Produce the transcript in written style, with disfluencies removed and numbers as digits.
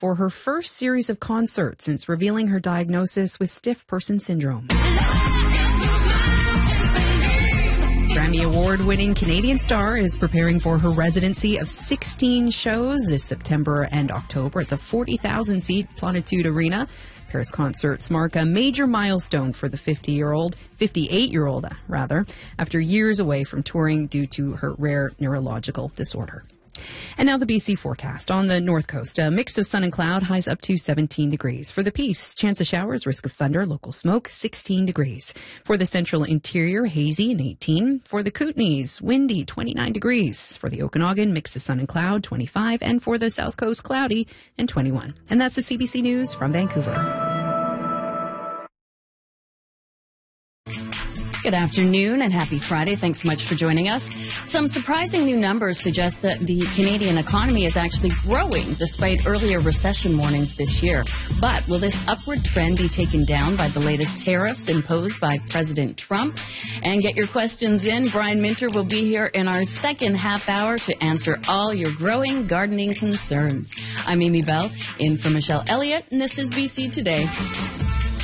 for her first series of concerts since revealing her diagnosis with stiff person syndrome. Grammy Award-winning Canadian star is preparing for her residency of 16 shows this September and October at the 40,000-seat Plenitude Arena. Paris concerts mark a major milestone for the 58-year-old, after years away from touring due to her rare neurological disorder. And now the BC forecast. On the north coast, a mix of sun and cloud, highs up to 17 degrees. For the Peace, chance of showers, risk of thunder, local smoke, 16 degrees. For the central interior, hazy and 18. For the Kootenays, windy, 29 degrees. For the Okanagan, mix of sun and cloud, 25. And for the south coast, cloudy and 21. And that's the CBC News from Vancouver. Good afternoon and happy Friday. Thanks so much for joining us. Some surprising new numbers suggest that the Canadian economy is actually growing despite earlier recession warnings this year. But will this upward trend be taken down by the latest tariffs imposed by President Trump? And get your questions in. Brian Minter will be here in our second half hour to answer all your growing gardening concerns. I'm Amy Bell, in for Michelle Elliott, and this is BC Today.